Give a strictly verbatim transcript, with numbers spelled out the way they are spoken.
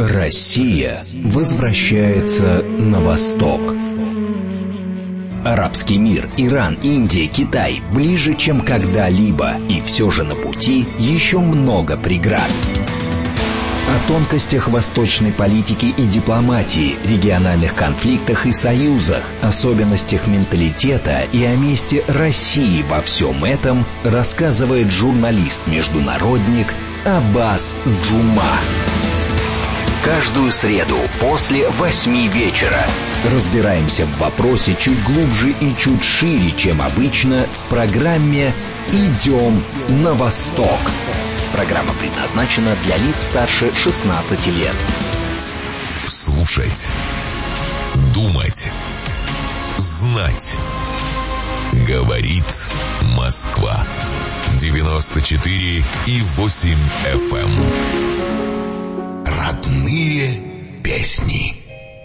Россия возвращается на восток. Арабский мир, Иран, Индия, Китай ближе, чем когда-либо, и все же на пути еще много преград. О тонкостях восточной политики и дипломатии, региональных конфликтах и союзах, особенностях менталитета и о месте России во всем этом рассказывает журналист-международник Аббас Джума. Каждую среду после восьми вечера разбираемся в вопросе чуть глубже и чуть шире, чем обычно, в программе «Идем на восток». Программа предназначена для лиц старше шестнадцати лет. Слушать, думать, знать. Говорит Москва. девяносто четыре и восемь эф эм. Родные песни.